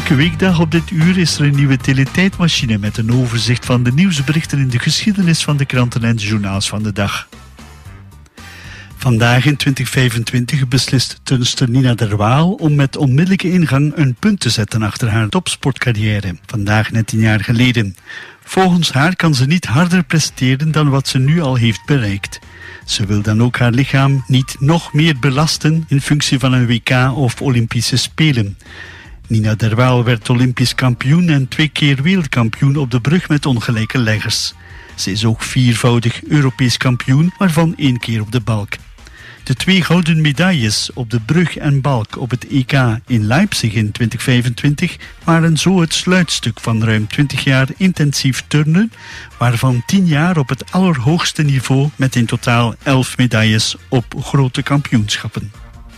Elke weekdag op dit uur is er een nieuwe teletijdmachine met een overzicht van de nieuwsberichten in de geschiedenis van de kranten en journaals van de dag. Vandaag in 2025 beslist turnster Nina Derwaal om met onmiddellijke ingang een punt te zetten achter haar topsportcarrière. Vandaag net 10 jaar geleden. Volgens haar kan ze niet harder presteren dan wat ze nu al heeft bereikt. Ze wil dan ook haar lichaam niet nog meer belasten in functie van een WK of Olympische Spelen. Nina Derwaal werd Olympisch kampioen en 2 keer wereldkampioen op de brug met ongelijke leggers. Ze is ook 4-voudig Europees kampioen, waarvan 1 keer op de balk. De 2 gouden medailles op de brug en balk op het EK in Leipzig in 2025 waren zo het sluitstuk van ruim 20 jaar intensief turnen, waarvan 10 jaar op het allerhoogste niveau met in totaal 11 medailles op grote kampioenschappen.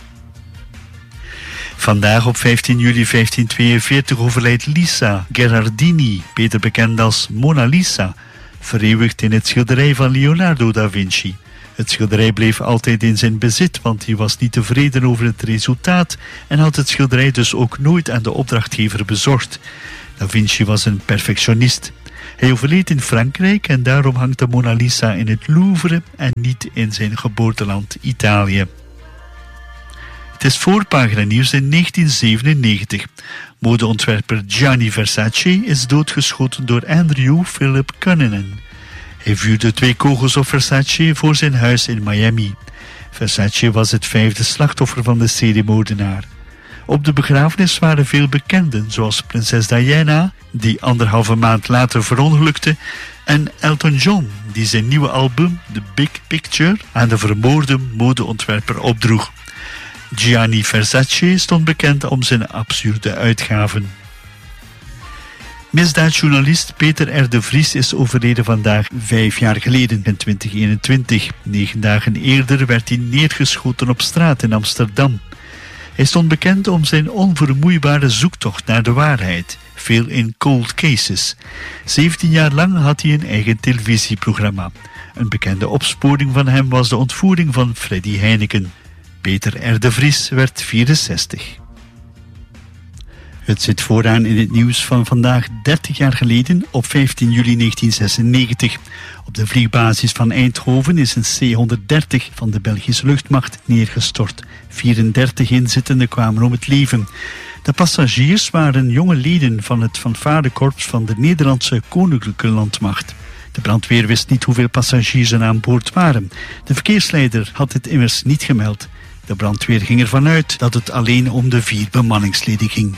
Vandaag op 15 juli 1542 overlijdt Lisa Gherardini, beter bekend als Mona Lisa, vereeuwigd in het schilderij van Leonardo da Vinci. Het schilderij bleef altijd in zijn bezit, want hij was niet tevreden over het resultaat en had het schilderij dus ook nooit aan de opdrachtgever bezorgd. Da Vinci was een perfectionist. Hij overleed in Frankrijk en daarom hangt de Mona Lisa in het Louvre en niet in zijn geboorteland Italië. Het is voorpagina nieuws in 1997. Modeontwerper Gianni Versace is doodgeschoten door Andrew Philip Cunanan. Hij vuurde 2 kogels op Versace voor zijn huis in Miami. Versace was het 5e slachtoffer van de seriemoordenaar. Op de begrafenis waren veel bekenden, zoals prinses Diana, die 1,5 maand later verongelukte, en Elton John, die zijn nieuwe album The Big Picture aan de vermoorde modeontwerper opdroeg. Gianni Versace stond bekend om zijn absurde uitgaven. Misdaadjournalist Peter R. de Vries is overleden vandaag 5 jaar geleden in 2021. 9 dagen eerder werd hij neergeschoten op straat in Amsterdam. Hij stond bekend om zijn onvermoeibare zoektocht naar de waarheid, veel in cold cases. 17 jaar lang had hij een eigen televisieprogramma. Een bekende opsporing van hem was de ontvoering van Freddy Heineken. Peter R. de Vries werd 64. Het zit vooraan in het nieuws van vandaag 30 jaar geleden op 15 juli 1996. Op de vliegbasis van Eindhoven is een C-130 van de Belgische luchtmacht neergestort. 34 inzittenden kwamen om het leven. De passagiers waren jonge leden van het fanfarekorps van de Nederlandse Koninklijke Landmacht. De brandweer wist niet hoeveel passagiers er aan boord waren. De verkeersleider had het immers niet gemeld. De brandweer ging ervan uit dat het alleen om de 4 bemanningsleden ging.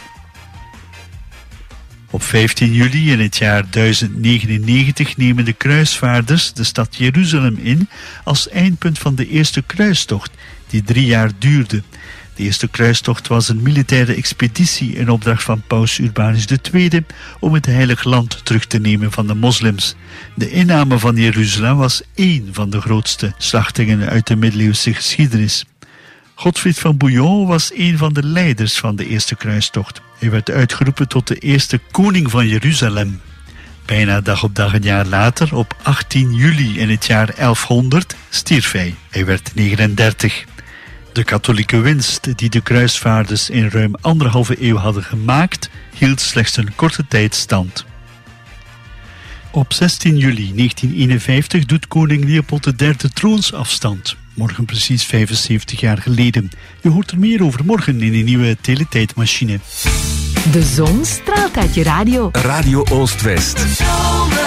Op 15 juli in het jaar 1099 nemen de kruisvaarders de stad Jeruzalem in als eindpunt van de eerste kruistocht, die 3 jaar duurde. De eerste kruistocht was een militaire expeditie in opdracht van paus Urbanus II om het heilige land terug te nemen van de moslims. De inname van Jeruzalem was 1 van de grootste slachtingen uit de middeleeuwse geschiedenis. Godfried van Bouillon was 1 van de leiders van de eerste kruistocht. Hij werd uitgeroepen tot de eerste koning van Jeruzalem. Bijna dag op dag een jaar later, op 18 juli in het jaar 1100, stierf hij. Hij werd 39. De katholieke winst die de kruisvaarders in ruim 1,5 eeuw hadden gemaakt, hield slechts een korte tijd stand. Op 16 juli 1951 doet koning Leopold III troonsafstand. Morgen precies 75 jaar geleden. Je hoort er meer over morgen in een nieuwe teletijdmachine. De zon straalt uit je radio. Radio Oost-West.